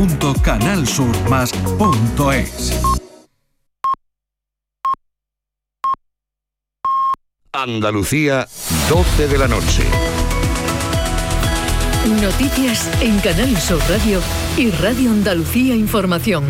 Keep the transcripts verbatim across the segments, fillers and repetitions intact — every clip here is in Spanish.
punto canal sur más punto es. Andalucía, doce de la noche. Noticias en Canal Sur Radio y Radio Andalucía Información.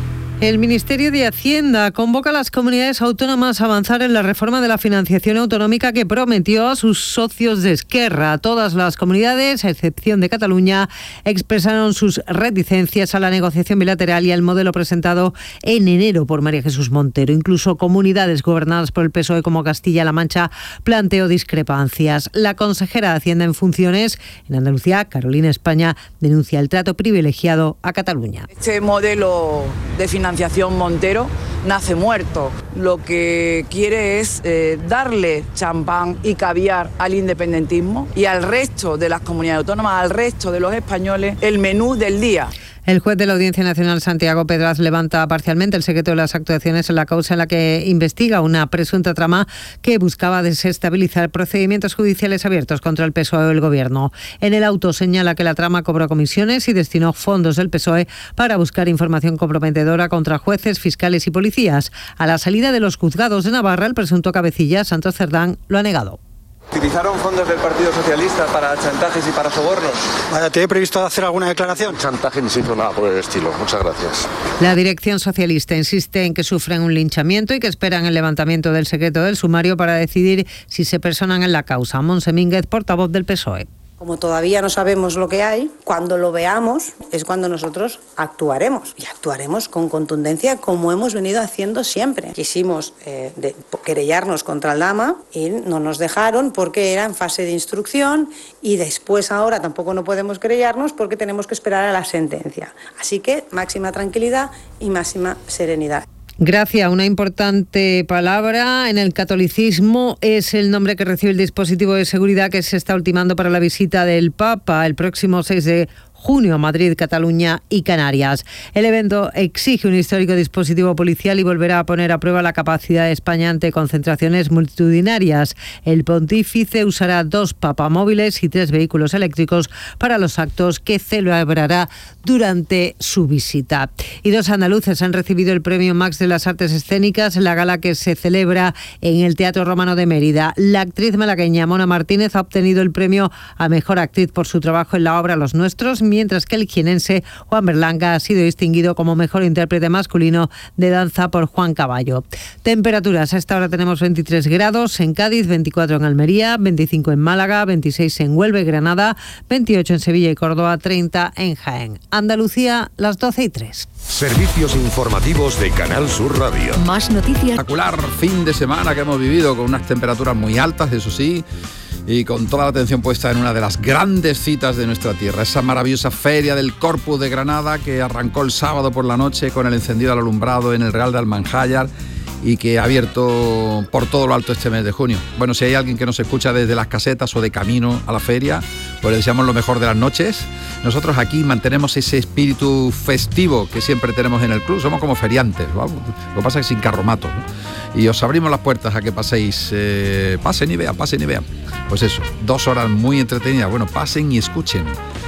El Ministerio de Hacienda convoca a las comunidades autónomas a avanzar en la reforma de la financiación autonómica que prometió a sus socios de Esquerra. Todas las comunidades, a excepción de Cataluña, expresaron sus reticencias a la negociación bilateral y al modelo presentado en enero por María Jesús Montero. Incluso comunidades gobernadas por el P S O E como Castilla-La Mancha planteó discrepancias. La consejera de Hacienda en funciones en Andalucía, Carolina España, denuncia el trato privilegiado a Cataluña. Este modelo de financiación Financiación Montero nace muerto. Lo que quiere es eh, darle champán y caviar al independentismo y al resto de las comunidades autónomas, al resto de los españoles, el menú del día. El juez de la Audiencia Nacional, Santiago Pedraz, levanta parcialmente el secreto de las actuaciones en la causa en la que investiga una presunta trama que buscaba desestabilizar procedimientos judiciales abiertos contra el P S O E o el Gobierno. En el auto señala que la trama cobró comisiones y destinó fondos del P S O E para buscar información comprometedora contra jueces, fiscales y policías. A la salida de los juzgados de Navarra, el presunto cabecilla, Santos Cerdán, lo ha negado. ¿Utilizaron fondos del Partido Socialista para chantajes y para sobornos? Vaya, ¿tiene previsto hacer alguna declaración? Chantaje ni se hizo nada por el estilo. Muchas gracias. La dirección socialista insiste en que sufren un linchamiento y que esperan el levantamiento del secreto del sumario para decidir si se personan en la causa. Monse Mínguez, portavoz del P S O E. Como todavía no sabemos lo que hay, cuando lo veamos es cuando nosotros actuaremos. Y actuaremos con contundencia como hemos venido haciendo siempre. Quisimos eh, de, querellarnos contra el Dama y no nos dejaron porque era en fase de instrucción y después ahora tampoco no podemos querellarnos porque tenemos que esperar a la sentencia. Así que máxima tranquilidad y máxima serenidad. Gracia, una importante palabra en el catolicismo, es el nombre que recibe el dispositivo de seguridad que se está ultimando para la visita del Papa el próximo seis de junio a Madrid, Cataluña y Canarias. El evento exige un histórico dispositivo policial y volverá a poner a prueba la capacidad de España ante concentraciones multitudinarias. El pontífice usará dos papamóviles y tres vehículos eléctricos para los actos que celebrará durante su visita. Y dos andaluces han recibido el premio Max de las Artes Escénicas en la gala que se celebra en el Teatro Romano de Mérida. La actriz malagueña Mona Martínez ha obtenido el premio a Mejor Actriz por su trabajo en la obra Los Nuestros, mientras que el jienense Juan Berlanga ha sido distinguido como mejor intérprete masculino de danza por Juan Caballo. Temperaturas: a esta hora tenemos veintitrés grados en Cádiz, veinticuatro en Almería, veinticinco en Málaga, veintiséis en Huelva y Granada, veintiocho en Sevilla y Córdoba, treinta en Jaén. Andalucía, las doce y tres. Servicios informativos de Canal Sur Radio. Más noticias. Espectacular fin de semana que hemos vivido con unas temperaturas muy altas, eso sí, y con toda la atención puesta en una de las grandes citas de nuestra tierra, esa maravillosa Feria del Corpus de Granada que arrancó el sábado por la noche con el encendido del alumbrado en el Real de Almanjayar y que ha abierto por todo lo alto este mes de junio. Bueno, si hay alguien que nos escucha desde las casetas o de camino a la feria, pues le deseamos lo mejor de las noches. Nosotros aquí mantenemos ese espíritu festivo que siempre tenemos en el club, somos como feriantes, ¿no? Lo que pasa es que sin carromato, ¿no? Y os abrimos las puertas a que paséis, eh, pasen y vean, pasen y vean. Pues eso, dos horas muy entretenidas, bueno, pasen y escuchen.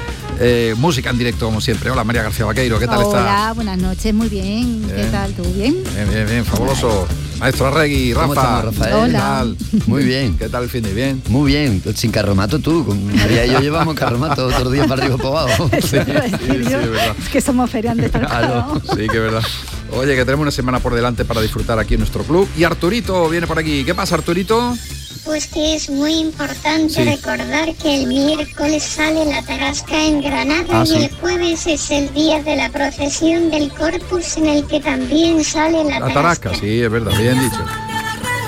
Eh, música en directo como siempre. Hola María García Vaqueiro, ¿qué tal estás? Hola, buenas noches, muy bien. bien. ¿Qué tal? ¿Tú bien? Bien, bien, bien, fabuloso. Maestro Arregui, Rafa. ¿Cómo estamos, Rafael? Hola. ¿Qué tal? Muy bien. ¿Qué tal el fin de bien? Muy bien, sin carromato tú. Con María y yo llevamos carromato otros días para arriba y para abajo. Eso Sí, iba a decir sí, yo. es verdad. Es que somos feriantes tal Claro. Sí, que es verdad. Oye, que tenemos una semana por delante para disfrutar aquí en nuestro club. Y Arturito viene por aquí. ¿Qué pasa, Arturito? Pues que es muy importante Sí. recordar que el miércoles sale la Tarasca en Granada Ah, y sí. el jueves es el día de la procesión del Corpus en el que también sale la, La Tarasca, sí, es verdad, bien dicho.